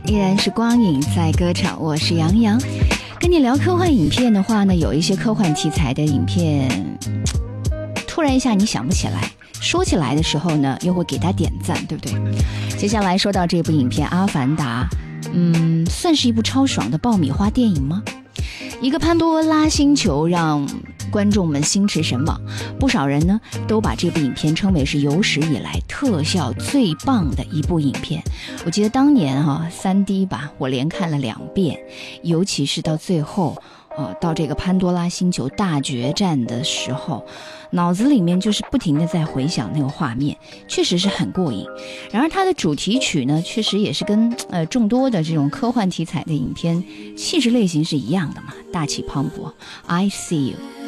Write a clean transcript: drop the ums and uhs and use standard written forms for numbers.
依然是光影在歌唱，我是杨洋。跟你聊科幻影片的话呢，有一些科幻题材的影片，突然一下你想不起来，说起来的时候呢，又会给他点赞，对不对？接下来说到这部影片《阿凡达》，算是一部超爽的爆米花电影吗？一个潘多拉星球让观众们心驰神往，不少人呢都把这部影片称为是有史以来特效最棒的一部影片。我记得当年3D 吧，我连看了2遍，尤其是到最后到这个潘多拉星球大决战的时候，脑子里面就是不停的在回想那个画面，确实是很过瘾。然而它的主题曲呢，确实也是跟众多的这种科幻题材的影片气质类型是一样的嘛，大气磅礴。I see you。